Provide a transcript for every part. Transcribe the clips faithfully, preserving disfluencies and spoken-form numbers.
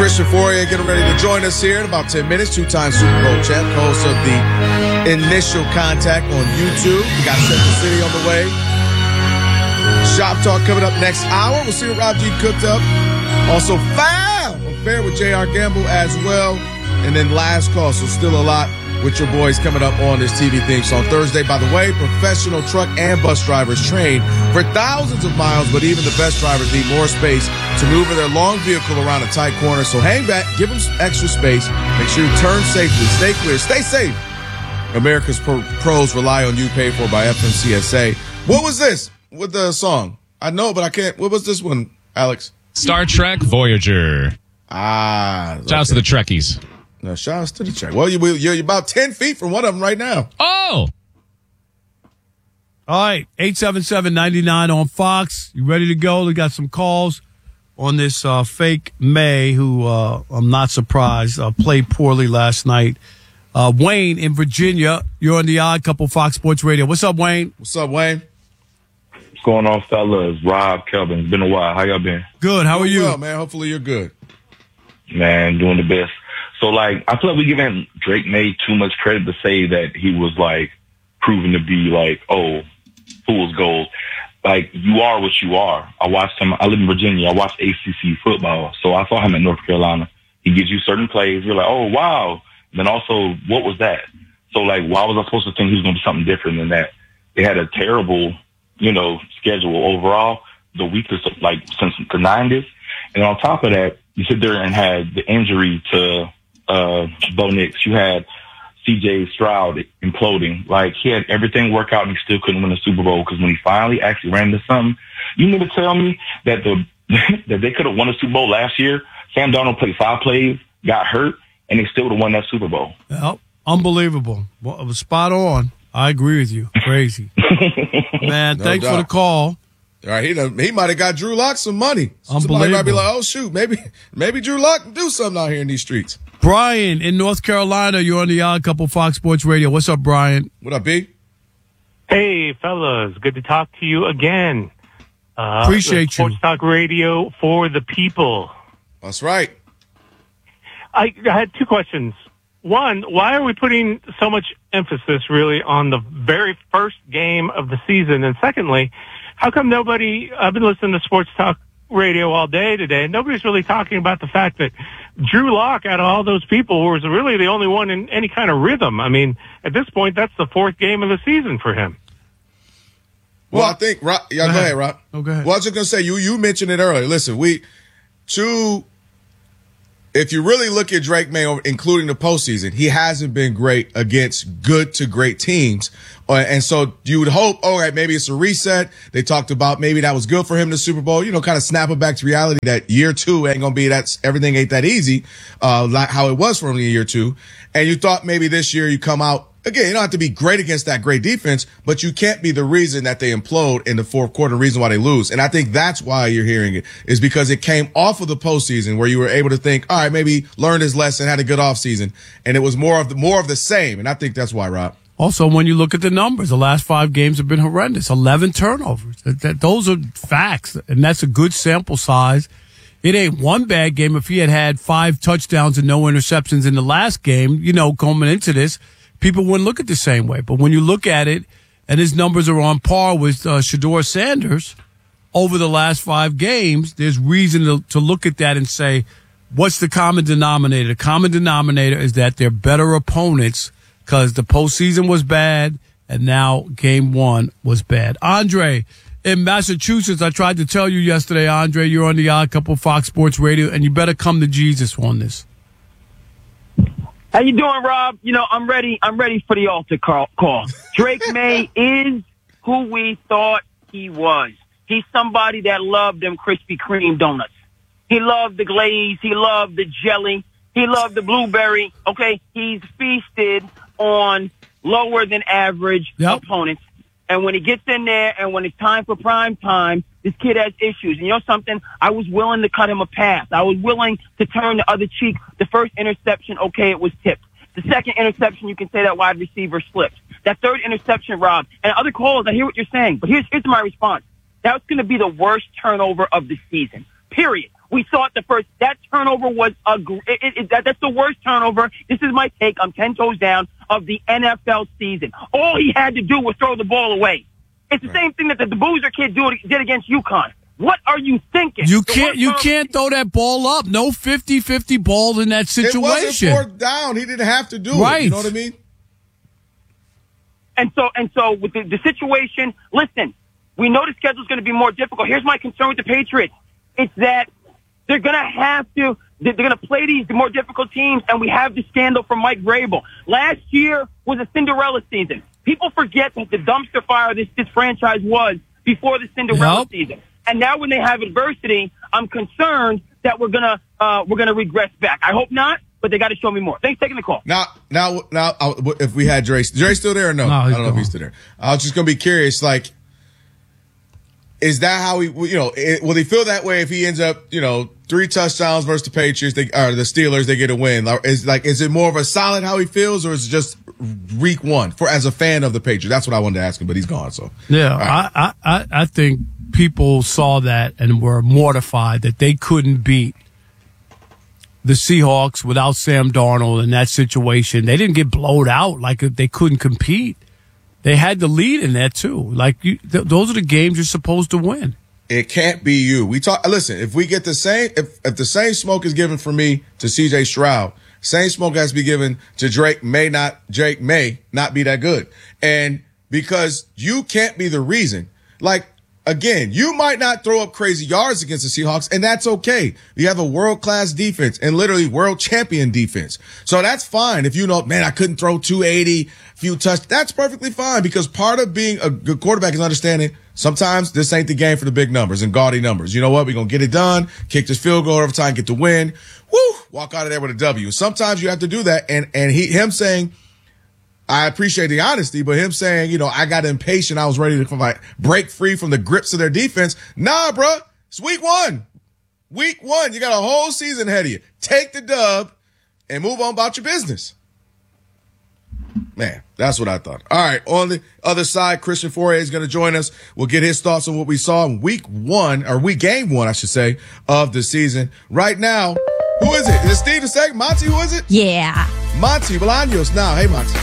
Christian Fourier getting ready to join us here in about ten minutes. Two-time Super Bowl champ, host of the Initial Contact on YouTube. We got Central City on the way. Shop Talk coming up next hour. We'll see what Rob G cooked up. Also, Foul Affair with J R. Gamble as well. And then Last Call. So still a lot with your boys coming up on this T V theme song Thursday. By the way, professional truck and bus drivers train for thousands of miles, but even the best drivers need more space to maneuver their long vehicle around a tight corner. So hang back, give them some extra space. Make sure you turn safely, stay clear, stay safe. America's Pro- pros rely on you, paid for by F M C S A. What was this with the song? I know, but I can't. What was this one, Alex? Star Trek Voyager. Ah. Shout out to the Trekkies. No, shout out to the Trek. Well, you, you're about ten feet from one of them right now. Oh. All right. eight seven seven, nine nine on Fox. You ready to go? We got some calls on this uh, fake May, who uh, I'm not surprised, uh, played poorly last night. Uh, Wayne in Virginia, you're on the Odd Couple Fox Sports Radio. What's up, Wayne? What's up, Wayne? What's going on, fellas? Rob, Kelvin. It's been a while. How y'all been? Good. How are you? Well, man. Hopefully you're good. Man, doing the best. So, like, I feel like we're giving Drake May too much credit to say that he was, like, proven to be, like, oh, fool's gold. Like, you are what you are. I watched him. I live in Virginia. I watched A C C football. So I saw him at North Carolina. He gives you certain plays. You're like, oh, wow. Then also, what was that? So, like, why was I supposed to think he was going to be something different than that? They had a terrible, you know, schedule overall, the weakest, of, like, since the nineties. And on top of that, you sit there and had the injury to uh, Bo Nix. You had C J Stroud imploding. Like, he had everything work out and he still couldn't win the Super Bowl because when he finally actually ran into something, you mean to tell me that the that they could have won the Super Bowl last year? Sam Darnold played five plays, got hurt, and they still would have won that Super Bowl. Yep. Unbelievable. Well, it was spot on. I agree with you. Crazy. Man, No thanks doubt. for the call. All right, he done, he might have got Drew Lock some money. Somebody might be like, oh, shoot, maybe maybe Drew Lock can do something out here in these streets. Brian in North Carolina, you're on the Odd Couple Fox Sports Radio. What's up, Brian? What up, B? Hey, fellas. Good to talk to you again. Uh, Appreciate Sports you. Talk Radio for the people. That's right. I, I had two questions. One, why are we putting so much emphasis really on the very first game of the season? And secondly, how come nobody, I've been listening to Sports Talk Radio all day today, and nobody's really talking about the fact that Drew Lock, out of all those people, was really the only one in any kind of rhythm. I mean, at this point, that's the fourth game of the season for him. Well, I think, Rob, yeah, go, Go ahead, ahead. Rob. Oh, go ahead. Well, I was just going to say, you you mentioned it earlier. Listen, we, two, if you really look at Drake May, including the postseason, he hasn't been great against good to great teams. Uh, and so you would hope, all right, maybe it's a reset. They talked about maybe that was good for him in the Super Bowl, you know, kind of snap it back to reality that year two ain't going to be that's everything ain't that easy, uh, like how it was for him in year two. And you thought maybe this year you come out. Again, you don't have to be great against that great defense, but you can't be the reason that they implode in the fourth quarter, the reason why they lose. And I think that's why you're hearing it, is because it came off of the postseason where you were able to think, all right, maybe learned his lesson, had a good offseason, and it was more of the more of the same. And I think that's why, Rob. Also, when you look at the numbers, the last five games have been horrendous. eleven turnovers. That, that, those are facts, and that's a good sample size. It ain't one bad game. If he had had five touchdowns and no interceptions in the last game, you know, coming into this, people wouldn't look at it the same way. But when you look at it, and his numbers are on par with uh, Shedeur Sanders over the last five games, there's reason to, to look at that and say, what's the common denominator? The common denominator is that they're better opponents because the postseason was bad, and now game one was bad. Andre, in Massachusetts, I tried to tell you yesterday, Andre, you're on the Odd Couple Fox Sports Radio, and you better come to Jesus on this. How you doing, Rob? You know, I'm ready. I'm ready for the altar call. call. Drake May is who we thought he was. He's somebody that loved them Krispy Kreme donuts. He loved the glaze. He loved the jelly. He loved the blueberry. Okay, he's feasted on lower than average Yep. opponents. And when he gets in there and when it's time for prime time, this kid has issues. And you know something? I was willing to cut him a pass. I was willing to turn the other cheek. The first interception, okay, it was tipped. The second interception, you can say that wide receiver slipped. That third interception, Rob, and other calls, I hear what you're saying. But here's, here's my response. That's going to be the worst turnover of the season, period. We saw it the first. That turnover was a. It, it, that, that's the worst turnover. This is my take. I'm ten toes down of the N F L season. All he had to do was throw the ball away. It's the same thing that the, the Boozer kid do, did against UConn. What are you thinking? You The can't. You worst can't throw that ball up. No fifty-fifty ball in that It wasn't situation. fourth down. He didn't have to do Right. it. You know what I mean? And so, and so with the, the situation, listen, we know the schedule's going to be more difficult. Here's my concern with the Patriots. It's that they're going to have to, they're going to play these more difficult teams, and we have the scandal from Mike Vrabel. Last year was a Cinderella season. People forget that the dumpster fire this, this franchise was before the Cinderella Yep. season. And now when they have adversity, I'm concerned that we're going to, uh, we're going to regress back. I hope not, but they got to show me more. Thanks for taking the call. Now, now, now, uh, if we had Dre, Dre still there or no? No, I he's don't know if gone. he's still there. I was just gonna be curious, like, is that how he, you know, it, will he feel that way if he ends up, you know, three touchdowns versus the Patriots, they, or the Steelers, they get a win? Is like, is it more of a solid how he feels, or is it just week one for as a fan of the Patriots? That's what I wanted to ask him, but he's gone. So Yeah, All right. I, I, I think people saw that and were mortified that they couldn't beat the Seahawks without Sam Darnold in that situation. They didn't get blowed out like they couldn't compete. They had the lead in that too. Like you, th- those are the games you're supposed to win. it can't be you. We talk. Listen, if we get the same, if if the same smoke is given from me to C J Stroud, same smoke has to be given to Drake. May not Drake may not be that good, and because you can't be the reason. Like again, you might not throw up crazy yards against the Seahawks, and that's okay. You have a world class defense and literally world champion defense, so that's fine. If you know, man, I couldn't throw two eighty, few touch, that's perfectly fine because part of being a good quarterback is understanding. Sometimes this ain't the game for the big numbers and gaudy numbers. You know what? We're going to get it done, kick this field goal overtime, get the win. Woo! Walk out of there with a W. Sometimes you have to do that. And, and he, him saying, I appreciate the honesty, but him saying, you know, I got impatient. I was ready to like break free from the grips of their defense. Nah, bruh. It's week one. Week one. You got a whole season ahead of you. Take the dub and move on about your business. Man, that's what I thought. All right, on the other side, Christian Fauria is going to join us. We'll get his thoughts on what we saw in week one, or week game one, I should say, of the season. Right now, who is it? Is it Steve the second? Monty, who is it? Yeah. Monty Bolaños now. Hey, Monty.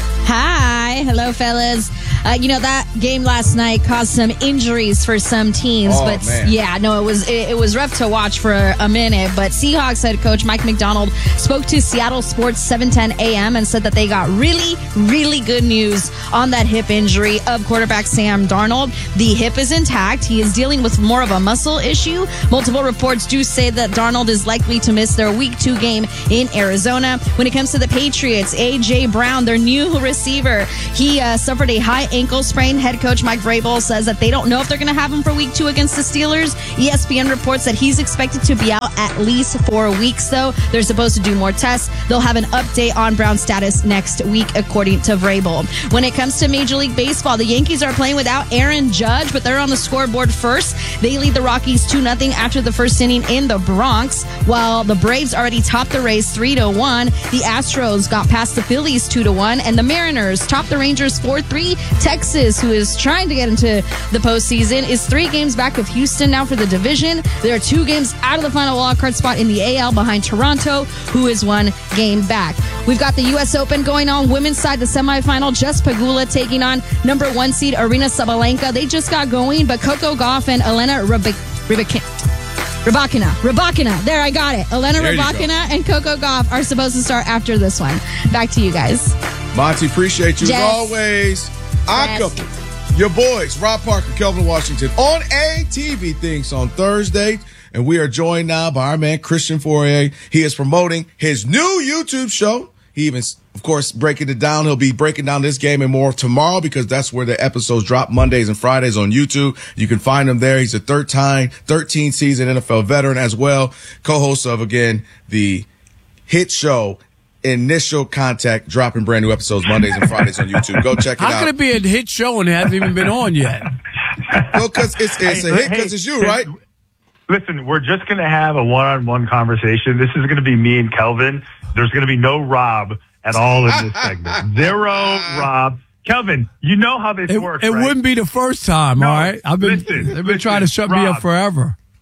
Hi. Hello, fellas. Uh, you know, that game last night caused some injuries for some teams. Oh, but man. yeah, no, it was it, it was rough to watch for a minute. But Seahawks head coach Mike McDonald spoke to Seattle Sports seven ten A M and said that they got really, really good news on that hip injury of quarterback Sam Darnold. The hip is intact. He is dealing with more of a muscle issue. Multiple reports do say that Darnold is likely to miss their week two game in Arizona. When it comes to the Patriots, A J Brown, their new receiver, he uh, suffered a high ankle sprain. Head coach Mike Vrabel says that they don't know if they're going to have him for week two against the Steelers. E S P N reports that he's expected to be out at least four weeks, though. They're supposed to do more tests. They'll have an update on Brown's status next week, according to Vrabel. When it comes to Major League Baseball, the Yankees are playing without Aaron Judge, but they're on the scoreboard first. They lead the Rockies two nothing after the first inning in the Bronx, while the Braves already topped the Rays three to one. The Astros got past the Phillies two to one, and the Mariners topped the Rangers four three. Texas, who is trying to get into the postseason, is three games back of Houston now for the division. There are two games out of the final wildcard spot in the A L behind Toronto, who is one game back. We've got the U S Open going on. Women's side, the semifinal, Jess Pegula taking on number one seed Arina Sabalenka. They just got going, but Coco Gauff and Elena Rybak- Rybak- Rybakina. Rybakina. There, I got it. Elena There you Rybakina and Coco Gauff are supposed to start after this one. Back to you guys. Monty, appreciate you Yes. as always. Our Yes. couple, your boys, Rob Parker, Kelvin Washington, on A T V Things on Thursday. And we are joined now by our man, Christian Fauria. He is promoting his new YouTube show. He even, of course, breaking it down. He'll be breaking down this game and more tomorrow because that's where the episodes drop Mondays and Fridays on YouTube. You can find him there. He's a third time, thirteen season N F L veteran as well. Co-host of, again, the hit show Initial Contact, dropping brand new episodes Mondays and Fridays on YouTube. Go check it How out. could it be a hit show and it hasn't even been on yet? Well, because it's, it's a Hey, hit because hey, it's you, right? Listen, we're just going to have a one-on-one conversation. This is going to be me and Kelvin. There's going to be no Rob at all in this segment. Zero Rob. Kelvin, you know how this It, works, it right? wouldn't be the first time, No, all right? I've been listen, they've been listen, trying to shut me Rob. up forever.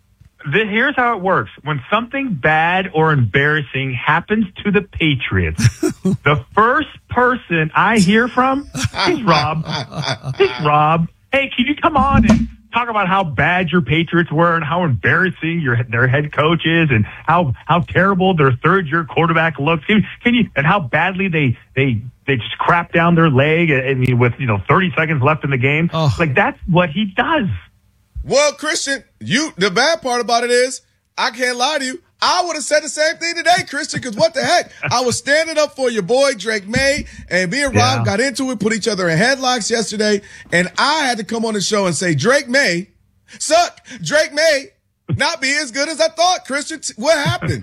the, here's how it works. When something bad or embarrassing happens to the Patriots, the first person I hear from is Rob. It's Rob. Hey, can you come on and talk about how bad your Patriots were and how embarrassing your their head coach is and how, how terrible their third year quarterback looks? Can, can you and how badly they they they just crap down their leg and, and with you know thirty seconds left in the game? Oh. Like that's what he does. Well, Christian, you the bad part about it is I can't lie to you. I would have said the same thing today, Christian, because what the heck? I was standing up for your boy, Drake May, and me and Rob Yeah. got into it, put each other in headlocks yesterday, and I had to come on the show and say, Drake May, suck. Drake May not be as good as I thought, Christian. What happened?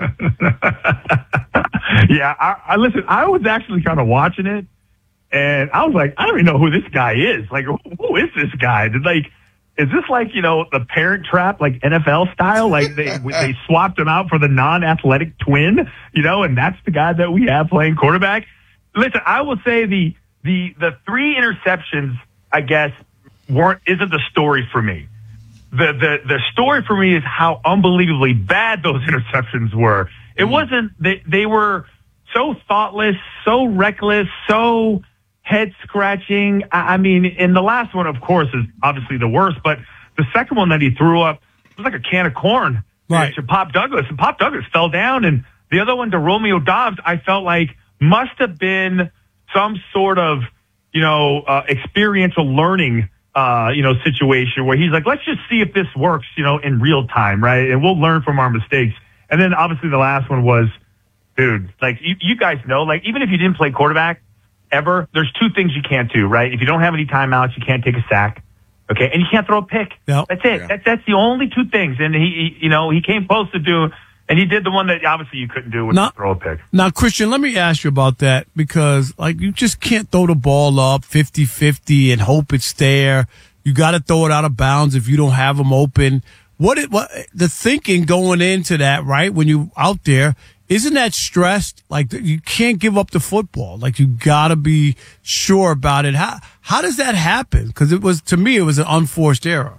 Yeah, I, I listen. I was actually kind of watching it, and I was like, I don't even know who this guy is. Like, who, who is this guy? Did, like, is this like you know the Parent Trap, like N F L style? Like they they swapped him out for the non-athletic twin, you know, and that's the guy that we have playing quarterback. Listen, I will say the the the three interceptions, I guess, weren't isn't the story for me. The the the story for me is how unbelievably bad those interceptions were. It wasn't they they were so thoughtless, so reckless, so head scratching. I, I mean, and the last one, of course, is obviously the worst. But the second one that he threw up was like a can of corn Right. to Pop Douglas, and Pop Douglas fell down. And the other one to Romeo Doubs, I felt like must have been some sort of you know uh, experiential learning. Uh, you know, situation where he's like, let's just see if this works, you know, in real time, right? And we'll learn from our mistakes. And then obviously the last one was, dude, like you, you guys know, like even if you didn't play quarterback ever, there's two things you can't do, right? If you don't have any timeouts, you can't take a sack, okay? And you can't throw a pick. Yep. That's it. Yeah. That's that's the only two things. And he, he, you know, he came close to do, and he did the one that obviously you couldn't do, which Not- was throw a pick. Now, Christian, let me ask you about that because, like, you just can't throw the ball up fifty-fifty and hope it's there. You got to throw it out of bounds if you don't have them open. What it, what the thinking going into that, right? When you out there, isn't that stressed? Like you can't give up the football. Like you got to be sure about it. How how does that happen? Because it was to me, it was an unforced error.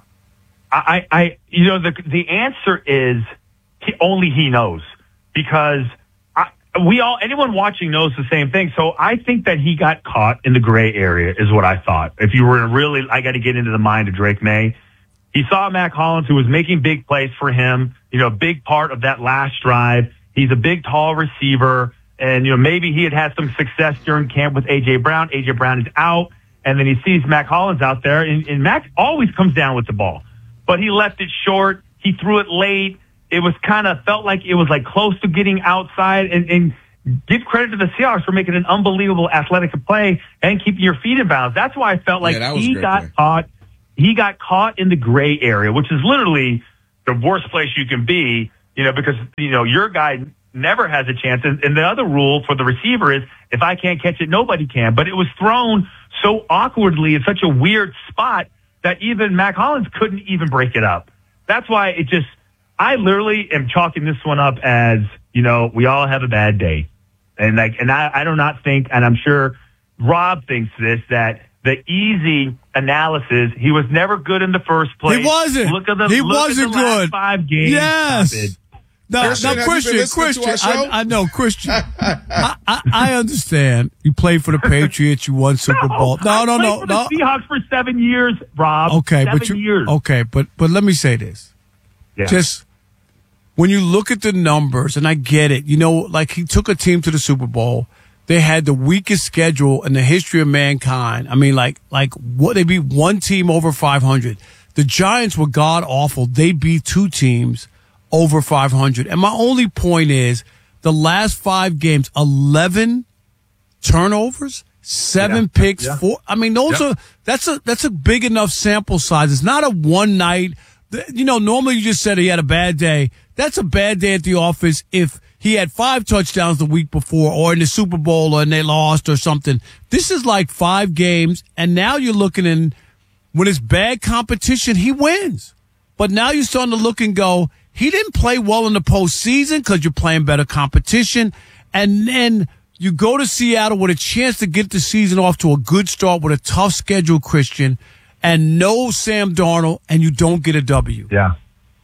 I, I, you know, the the answer is he, only he knows because I, we all, anyone watching knows the same thing. So I think that he got caught in the gray area is what I thought. If you were really, I got to get into the mind of Drake May. He saw Mac Hollins, who was making big plays for him, you know, a big part of that last drive. He's a big, tall receiver. And, you know, maybe he had had some success during camp with A J Brown. A J Brown is out. And then he sees Mac Hollins out there. And, and Mac always comes down with the ball. But he left it short. He threw it late. It was kind of felt like it was like close to getting outside. And, and give credit to the Seahawks for making an unbelievable athletic play and keeping your feet in bounds. That's why I felt like Yeah, that was a he great got play. caught. He got caught in the gray area, which is literally the worst place you can be, you know, because, you know, your guy never has a chance. And, and the other rule for the receiver is if I can't catch it, nobody can. But it was thrown so awkwardly in such a weird spot that even Mac Hollins couldn't even break it up. That's why it just, I literally am chalking this one up as, you know, we all have a bad day. And like, and I, I do not think, and I'm sure Rob thinks this, that the easy analysis, he was never good in the first place. He wasn't. Look at the, He look wasn't at the last good. five games. Yes. Stop it. Now, Christian, now have you been Christian, listening to Christian, our show? I, I know, Christian. I, I, I understand. You played for the Patriots. You won Super Bowl. No, I no, played no, for no. the Seahawks for seven years, Rob. Okay, seven but you, years. okay, but but let me say this. Yeah. Just when you look at the numbers, and I get it, you know, like he took a team to the Super Bowl. They had the weakest schedule in the history of mankind. I mean, like, like what they beat one team over five hundred. The Giants were god awful. They beat two teams over five hundred. And my only point is the last five games, eleven turnovers, seven Yeah. picks, Yeah. four. I mean, those Yeah. are, that's a, that's a big enough sample size. It's not a one night. You know, normally you just said he had a bad day. That's a bad day at the office if he had five touchdowns the week before or in the Super Bowl or and they lost or something. This is like five games, and now you're looking in when it's bad competition, he wins. But now you're starting to look and go, he didn't play well in the postseason because you're playing better competition. And then you go to Seattle with a chance to get the season off to a good start with a tough schedule, Christian, and no Sam Darnold, and you don't get a W. Yeah.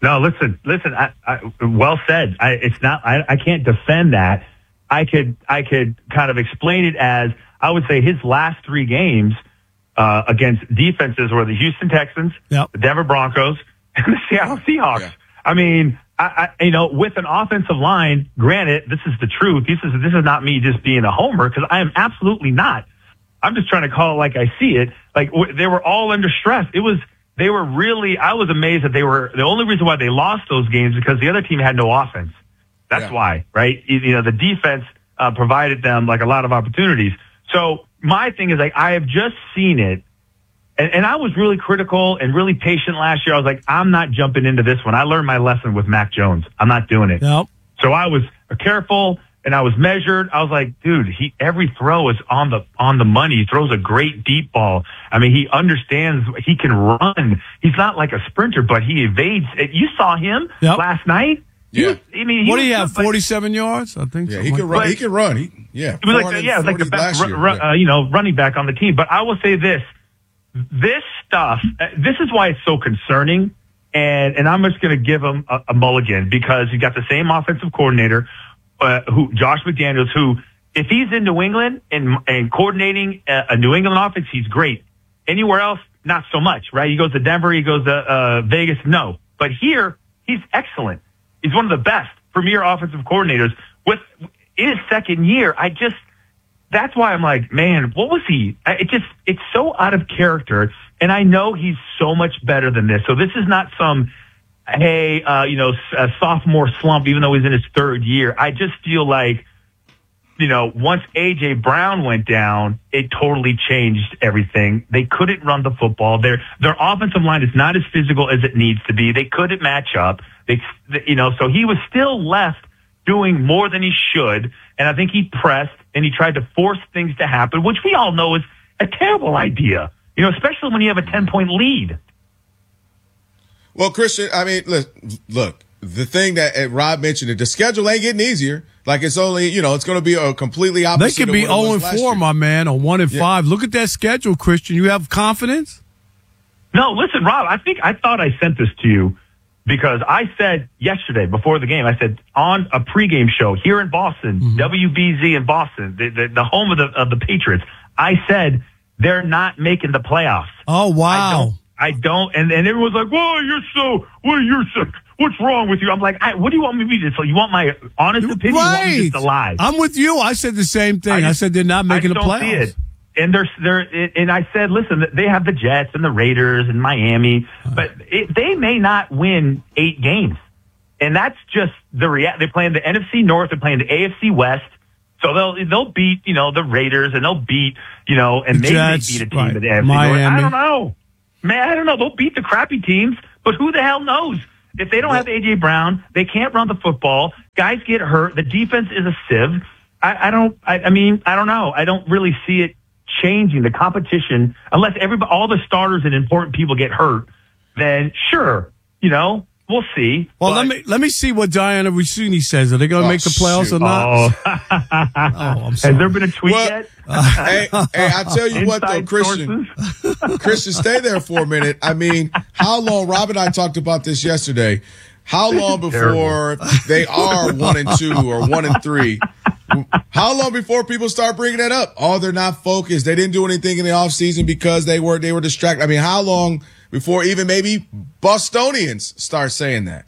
No, listen, listen. I, I, well said. I, it's not. I, I can't defend that. I could. I could kind of explain it as I would say his last three games uh, against defenses were the Houston Texans, yep. the Denver Broncos, and the Seattle Seahawks. Yeah. I mean, I, I, you know, with an offensive line. Granted, this is the truth. This is this is not me just being a homer because I am absolutely not. I'm just trying to call it like I see it. Like w- they were all under stress. It was. They were really, I was amazed that they were, the only reason why they lost those games because the other team had no offense. That's yeah. why, right? You know, the defense uh, provided them like a lot of opportunities. So my thing is like, I have just seen it. And, and I was really critical and really patient last year. I was like, I'm not jumping into this one. I learned my lesson with Mac Jones. I'm not doing it. Nope. So I was careful. And I was measured. I was like, dude, he every throw is on the on the money. He throws a great deep ball. I mean, he understands he can run. He's not like a sprinter, but he evades. You saw him yep. last night. Yeah. Was, I mean, he what do you have? Like, forty-seven yards, I think. Yeah, he can run. He can run. He yeah. It was like the, yeah, it was like the best ru- ru- uh, you know running back on the team. But I will say this: this stuff. Uh, this is why it's so concerning. And and I'm just going to give him a, a mulligan because you got the same offensive coordinator. Uh, who Josh McDaniels, who if he's in New England and, and coordinating a, a New England offense, he's great. Anywhere else, not so much, right? He goes to Denver, he goes to uh, Vegas, no. But here, he's excellent. He's one of the best premier offensive coordinators. With in his second year, I just that's why I'm like, man, what was he? It just it's so out of character, and I know he's so much better than this. So this is not some. Hey, uh, you know, a sophomore slump, even though he's in his third year. I just feel like, you know, once A J Brown went down, it totally changed everything. They couldn't run the football. Their their offensive line is not as physical as it needs to be. They couldn't match up. They, you know, so he was still left doing more than he should. And I think he pressed and he tried to force things to happen, which we all know is a terrible idea. You know, especially when you have a ten point lead. Well, Christian, I mean, look, look, the thing that uh, Rob mentioned, that the schedule ain't getting easier. Like it's only, you know, it's going to be a completely opposite. They could be zero and four, my man, or one and five. Look at that schedule, Christian. You have confidence? No, listen, Rob, I think I thought I sent this to you because I said yesterday before the game, I said on a pregame show here in Boston, mm-hmm. W B Z in Boston, the, the, the home of the, of the Patriots, I said they're not making the playoffs. Oh, wow. I don't, and, and everyone's like, "Whoa, you're so, what are you sick? What's wrong with you?" I'm like, I, "What do you want me to do? So you want my honest opinion? Right. You want me just to lie?" I'm with you. I said the same thing. I, just, I said they're not making the playoffs. See it. And they're, they're, and I said, listen, they have the Jets and the Raiders and Miami, but it, they may not win eight games, and that's just the rea- They're playing the N F C North, they're playing the A F C West. So they'll they'll beat you know the Raiders and they'll beat you know and the maybe Jets, they beat a team right. in the A F C Miami. North. I don't know. Man, I don't know. They'll beat the crappy teams, but who the hell knows? If they don't have A J Brown, they can't run the football. Guys get hurt. The defense is a sieve. I, I don't. I, I mean, I don't know. I don't really see it changing the competition unless everybody, all the starters and important people get hurt. Then sure, you know, we'll see. Well, but, let me let me see what Diana Rossini says. Are they going to oh, make the playoffs shoot. or not? Oh, oh I'm sorry. Has there been a tweet well, yet? Uh, hey, hey, I tell you what, though, Inside Christian, Christian, stay there for a minute. I mean, how long? Rob and I talked about this yesterday. How long before they are one and two or one and three? How long before people start bringing that up? Oh, they're not focused. They didn't do anything in the offseason because they were they were distracted. I mean, how long before even maybe Bostonians start saying that?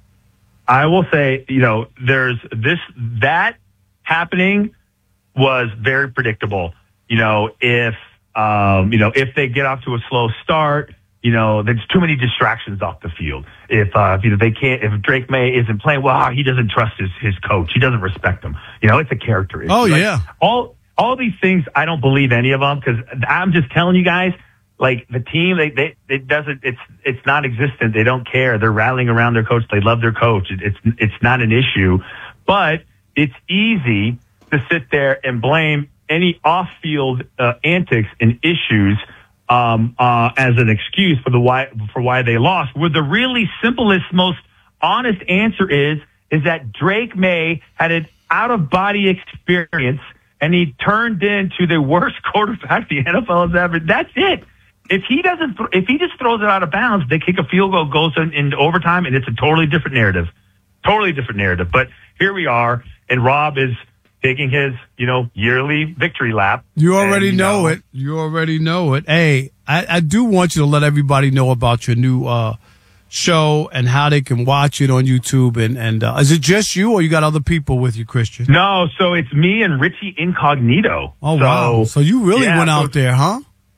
I will say, you know, there's this that happening was very predictable. You know, if um, you know if they get off to a slow start, you know, there's too many distractions off the field. If uh, you know they can't, if Drake May isn't playing, well, he doesn't trust his his coach. He doesn't respect him. You know, it's a character issue. Oh like, yeah, all all these things. I don't believe any of them because I'm just telling you guys. Like the team, they they it doesn't. It's it's not existent. They don't care. They're rallying around their coach. They love their coach. It, it's it's not an issue, but it's easy to sit there and blame any off-field uh, antics and issues um, uh, as an excuse for the why for why they lost. Where the really simplest, most honest answer is is that Drake May had an out-of-body experience and he turned into the worst quarterback the N F L has ever. That's it. if he doesn't, th- if he just throws it out of bounds, they kick a field goal, goes in, into overtime, and it's a totally different narrative. Totally different narrative. But here we are, and Rob is taking his, you know, yearly victory lap. You already and, you know, know it. You already know it. Hey, I, I do want you to let everybody know about your new uh, show and how they can watch it on YouTube. And, and uh, is it just you, or you got other people with you, Christian? No, so it's me and Richie Incognito. Oh, so, wow. So you really yeah, went so, out there, huh?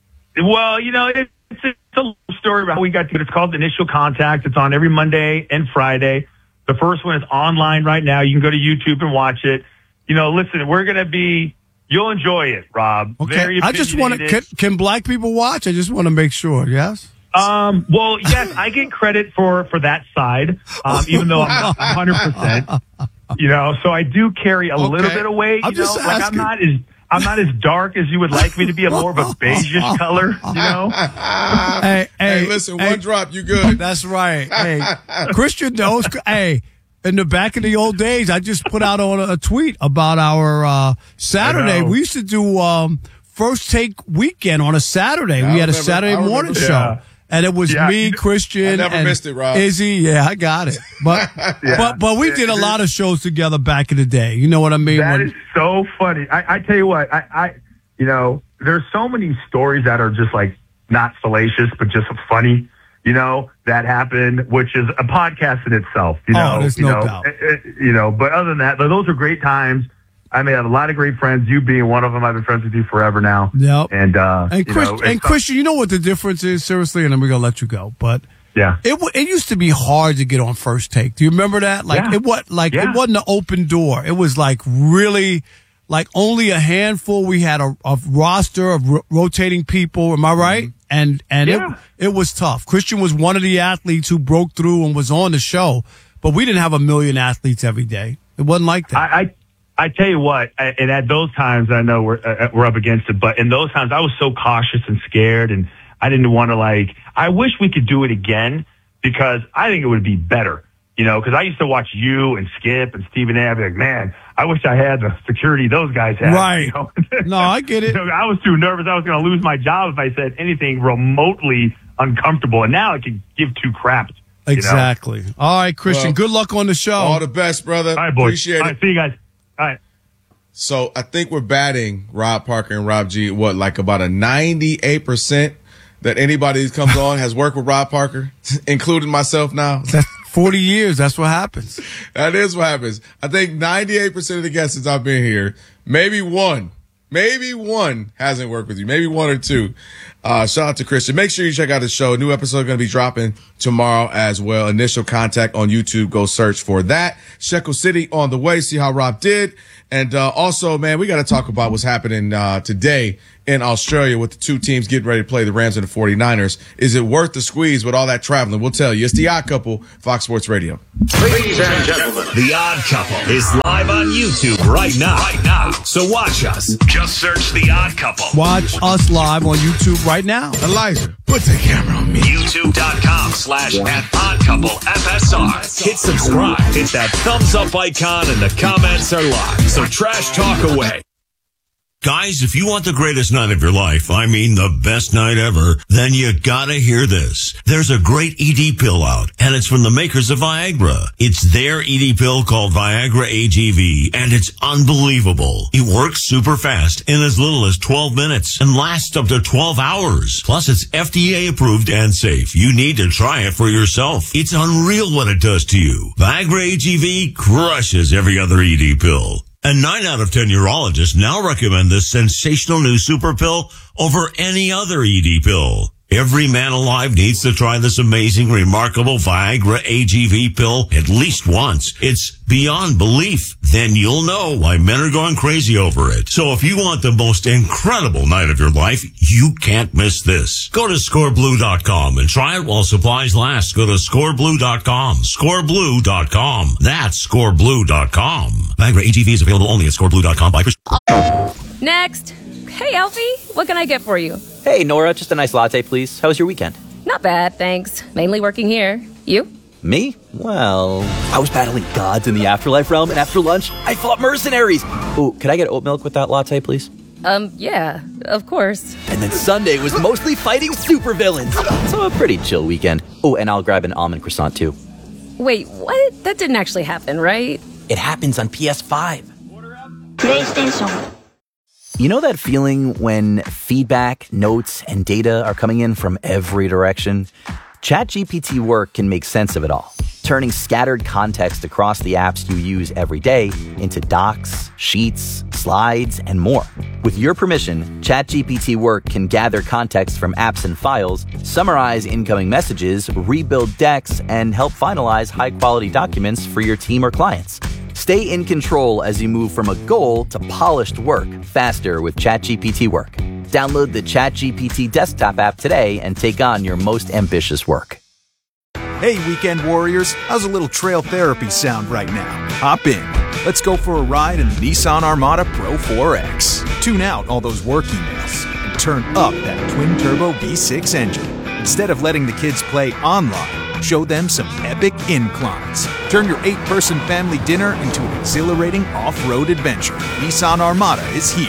Well, you know, it, it's, a, it's a long story about how we got to it. It's called Initial Contact. It's on every Monday and Friday. The first one is online right now. You can go to YouTube and watch it. You know, listen, we're going to be, you'll enjoy it, Rob. Okay. Very I just want to, can, can black people watch? I just want to make sure, yes? Um, well, yes, I get credit for, for that side, um, even though I'm not one hundred percent. You know, so I do carry a Okay. little bit of weight. I'm You know, just like I'm asking. not as, I'm not as dark as you would like me to be, a more of a beigeish color, you know? Hey, hey, Hey, listen, hey, one drop, you good. That's right. Hey, Christian knows. Hey, in the back in the old days, I just put out on a, a tweet about our uh, Saturday. I know. We used to do um, First Take Weekend on a Saturday. I we had a remember- Saturday I morning remember. show. Yeah. And it was Yeah. me, Christian, I never and missed it, Rob. Izzy. Yeah, I got it. But Yeah. but but we did a lot of shows together back in the day. You know what I mean? That When- is so funny. I, I tell you what, I, I, you know, there's so many stories that are just like not salacious, but just funny, you know, that happened, which is a podcast in itself, you Oh, know, there's you no know, doubt. eh, eh, you know, but other than that, those are great times. I made a lot of great friends, you being one of them. I've been friends with you forever now. Yep. And, uh, And, you Chris, know, and it's- Christian, you know what the difference is? Seriously, and then we're going to let you go. But yeah. it w- it used to be hard to get on First Take. Do you remember that? Like Yeah. it was like Yeah. it wasn't an open door. It was like really like only a handful. We had a, a roster of ro- rotating people. Am I right? And and Yeah. it it was tough. Christian was one of the athletes who broke through and was on the show, but we didn't have a million athletes every day. It wasn't like that. I, I I tell you what, I- and at those times, I know we're uh, we're up against it, but in those times, I was so cautious and scared, and I didn't want to like. I wish we could do it again because I think it would be better, you know. Because I used to watch you and Skip and Stephen A. I'd be like, man, I wish I had the security those guys had. Right. You know? No, I get it. You know, I was too nervous. I was going to lose my job if I said anything remotely uncomfortable, and now I can give two craps. you know? Exactly. All right, Christian. Well, good luck on the show. All the best, brother. All right, boys. Appreciate All it. right, see you guys. All right. So I think we're batting Rob Parker and Rob G. What, like about a ninety-eight percent that anybody who comes on has worked with Rob Parker, including myself now. That's forty years. That's what happens. That is what happens. I think ninety-eight percent of the guests since I've been here, maybe one, maybe one hasn't worked with you. Maybe one or two. Uh, shout out to Christian. Make sure you check out the show. A new episode going to be dropping tomorrow as well. Initial Contact on YouTube. Go search for that. Shekel City on the way. See how Rob did. And, uh, also, man, we got to talk about what's happening, uh, today in Australia with the two teams getting ready to play, the Rams and the forty-niners. Is it worth the squeeze with all that traveling? We'll tell you. It's The Odd Couple, Fox Sports Radio. Ladies and gentlemen, The Odd Couple is live on YouTube right now. Right now. So watch us. Just search The Odd Couple. Watch us live on YouTube right now. Elijah, put the camera on me. YouTube.com slash at Odd Couple F S R. Hit subscribe. Hit that thumbs up icon and the comments are live. So trash talk away. Guys, if you want the greatest night of your life, I mean the best night ever, then you gotta hear this. There's a great E D pill out, and it's from the makers of Viagra. It's their E D pill called Viagra A G V, and it's unbelievable. It works super fast in as little as twelve minutes and lasts up to twelve hours. Plus, it's F D A approved and safe. You need to try it for yourself. It's unreal what it does to you. Viagra A G V crushes every other E D pill. And nine out of ten urologists now recommend this sensational new super pill over any other E D pill. Every man alive needs to try this amazing, remarkable Viagra A G V pill at least once. It's beyond belief. Then you'll know why men are going crazy over it. So if you want the most incredible night of your life, you can't miss this. Go to score blue dot com and try it while supplies last. Go to score blue dot com. score blue dot com. That's score blue dot com. Viagra A G V is available only at score blue dot com. By Next. Hey, Alfie, what can I get for you? Hey, Nora, just a nice latte, please. How was your weekend? Not bad, thanks. Mainly working here. You? Me? Well, I was battling gods in the afterlife realm, and after lunch, I fought mercenaries. Ooh, could I get oat milk with that latte, please? Um, yeah, of course. And then Sunday was mostly fighting supervillains. So a pretty chill weekend. Oh, and I'll grab an almond croissant too. Wait, what? That didn't actually happen, right? It happens on P S five. PlayStation. You know that feeling when feedback, notes, and data are coming in from every direction? ChatGPT Work can make sense of it all, turning scattered context across the apps you use every day into docs, sheets, slides, and more. With your permission, ChatGPT Work can gather context from apps and files, summarize incoming messages, rebuild decks, and help finalize high-quality documents for your team or clients. Stay in control as you move from a goal to polished work faster with ChatGPT Work. Download the ChatGPT desktop app today and take on your most ambitious work. Hey, weekend warriors, how's a little trail therapy sound right now? Hop in. Let's go for a ride in the Nissan Armada Pro four X. Tune out all those work emails and turn up that twin-turbo V six engine. Instead of letting the kids play online, show them some epic inclines. Turn your eight-person family dinner into an exhilarating off-road adventure. Nissan Armada is here.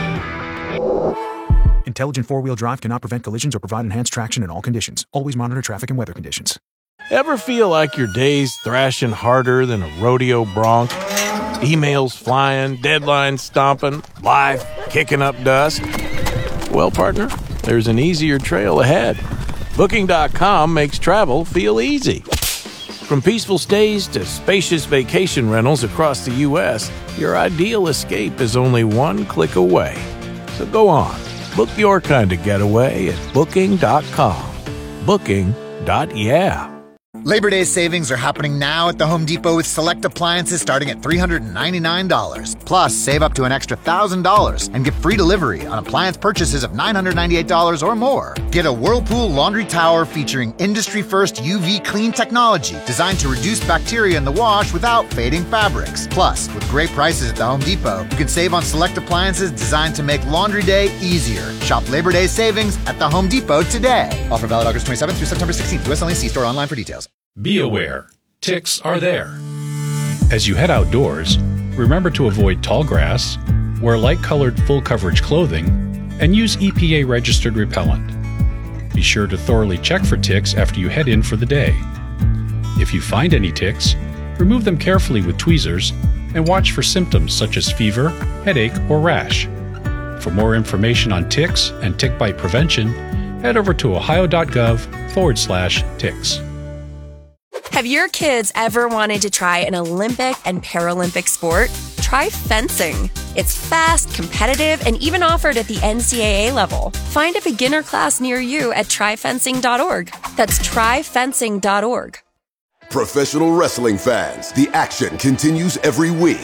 Intelligent four-wheel drive cannot prevent collisions or provide enhanced traction in all conditions. Always monitor traffic and weather conditions. Ever feel like your day's thrashing harder than a rodeo bronc? Emails flying, deadlines stomping, life kicking up dust? Well, partner, there's an easier trail ahead. Booking dot com makes travel feel easy. From peaceful stays to spacious vacation rentals across the U S, your ideal escape is only one click away. So go on, book your kind of getaway at Booking dot com. Booking. Yeah. Labor Day savings are happening now at the Home Depot with select appliances starting at three hundred ninety-nine dollars. Plus, save up to an extra one thousand dollars and get free delivery on appliance purchases of nine hundred ninety-eight dollars or more. Get a Whirlpool laundry tower featuring industry-first U V clean technology designed to reduce bacteria in the wash without fading fabrics. Plus, with great prices at the Home Depot, you can save on select appliances designed to make laundry day easier. Shop Labor Day savings at the Home Depot today. Offer valid August twenty-seventh through September sixteenth. U S only. See store online for details. Be aware, ticks are there. As you head outdoors, remember to avoid tall grass, wear light-colored full-coverage clothing, and use E P A-registered repellent. Be sure to thoroughly check for ticks after you head in for the day. If you find any ticks, remove them carefully with tweezers and watch for symptoms such as fever, headache, or rash. For more information on ticks and tick bite prevention, head over to ohio.gov forward slash ticks. Have your kids ever wanted to try an Olympic and Paralympic sport? Try fencing. It's fast, competitive, and even offered at the N C double A level. Find a beginner class near you at try fencing dot org. That's try fencing dot org. Professional wrestling fans, the action continues every week.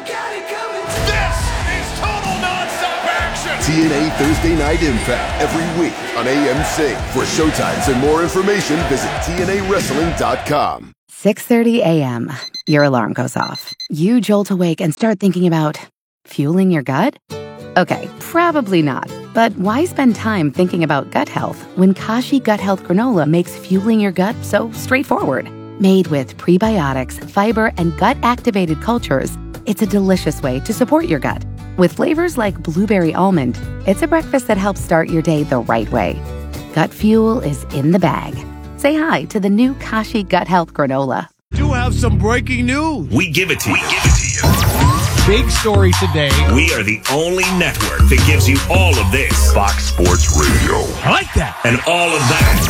This is total nonstop action! T N A Thursday Night Impact every week on A M C. For showtimes and more information, visit T N A wrestling dot com. six thirty a.m. Your alarm goes off. You jolt awake and start thinking about fueling your gut? Okay, probably not. But why spend time thinking about gut health when Kashi Gut Health Granola makes fueling your gut so straightforward? Made with prebiotics, fiber, and gut-activated cultures, it's a delicious way to support your gut. With flavors like blueberry almond, it's a breakfast that helps start your day the right way. Gut fuel is in the bag. Say hi to the new Kashi Gut Health Granola. Do have some breaking news. We give it to you. We give it to you. Big story today. We are the only network that gives you all of this. Fox Sports Radio. I like that. And all of that.